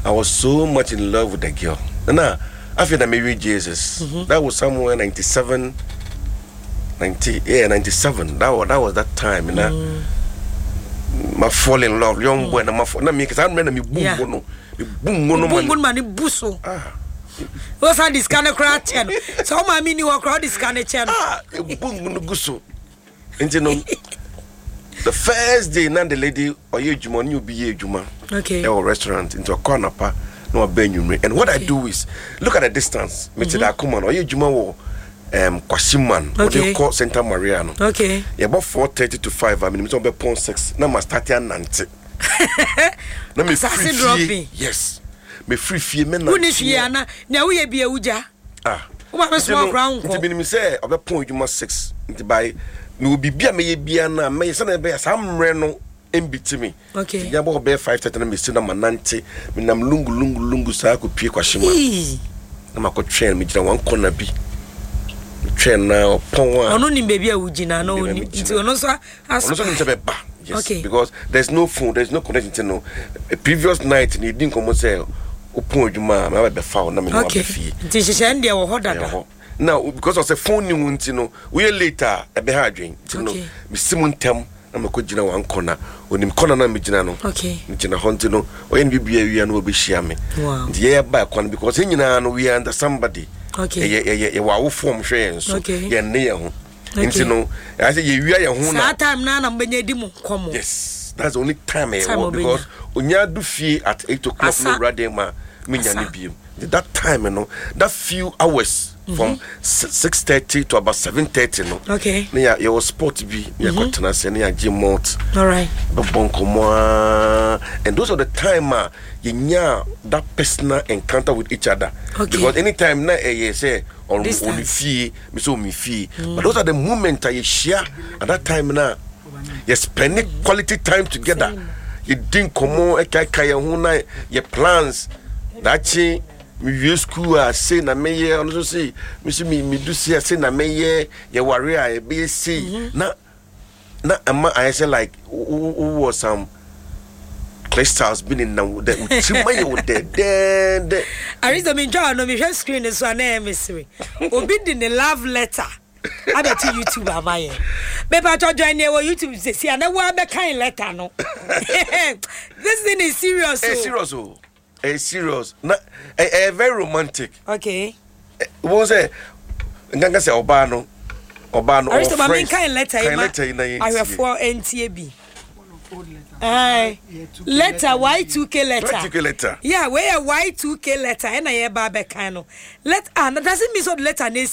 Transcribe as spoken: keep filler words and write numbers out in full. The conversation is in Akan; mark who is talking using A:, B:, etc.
A: I was so much in love with the girl. And now, after I married Jesus, mm-hmm. that was somewhere ninety-seven, ninety, yeah, ninety-seven. That was that was that time, you know. Mm. My fall in love, young mm. boy, and my fall. No, me, because I remember me boom, yeah. boom, boom, boom,
B: boom, boom, man, buso. Ah. What's that? This kind of crowd channel. So my mini walk crowd this kind of channel.
A: Ah, boom, boom, guso. And you know, the first day, now the lady or you juma, you be a juma.
B: Okay.
A: Our restaurant into a corner pa. No venue. And what okay. I do is look at the distance. Me mm-hmm. that come on, or you juma wo um Kwasiman, okay. what they call Santa Maria. No?
B: Okay.
A: Yeah, about four thirty to five. I mean, it's on the point six. Now my start here ninety. Now me free fee. Yes. Me free fee. Me
B: na. Uni fee na. Na we be a uja.
A: Ah.
B: Uma be small ground.
A: Nti me say obe point juma six. Nti by me will be bia me ye bia na me say na be some re no. Me.
B: Okay.
A: Yeah, about be five thirty. Me see na manante. Me nam lungu lungu lungu sa ko pie Kwashima. Na mako train me jina wan corner bi. Train na pon wa.
B: Ono ni baby a ujina no ni. Nti ono so as.
A: Ono so ni be ba. Yes.
B: Okay.
A: Because there's no phone, there's no connection. No. A previous night ni din komo say opon adwuma ma be fa na me no
B: be fie. Nti hye ndia wo hodada.
A: Now because of the phone ni nti no, we later e be ha adwen. Nti no, me simuntem na mako jina wan corner. Onim corner na me jina no.
B: Okay.
A: Jina honti no, oyen bibia wi na obi hia me.
B: Wow.
A: Nti ye ba kwan because nyina no we under somebody.
B: Okay.
A: Ye ye ye wa wo form hwe enso.
B: Okay.
A: Ye ne ye ho. Nti no, I say ye wi ye ho na.
B: That time na na mbenya di mu komo.
A: Yes. That's the only time I work because onya do fie at eight o'clock no ready ma me nya ne biem. That time you know, that few hours mm-hmm. from six thirty to about seven thirty no.
B: Okay.
A: Yeah, your sport be your continent and your gym mount.
B: All right.
A: And those are the time uh, you nya that personal encounter with each other.
B: Okay.
A: Because anytime na eh say on on the fee, me so me fee. But those are the moments that you share at that time na you spend quality time together. Same. You didn't come on e kai kai ho na your plans that chi me school a say na me ye on so say me see me me do say say na me ye ye worry a be see na na ama I say like who was some crystals been in now the chimay with the dead
B: Arizo me draw no me share screen so na emissary obi di the love letter I bet YouTube amaye me pa to join here YouTube say see na wa be kind letter no this thing is serious
A: eh serious oh eh serious na eh very romantic.
B: Okay.
A: Wọ́n say nganga say oba no oba no
B: or friends kind letter
A: kind letter in
B: I have four N T A B eh letter Y two K letter
A: Y two K letter
B: yeah we a Y two K letter and I ba be kind no let and doesn't mean so letter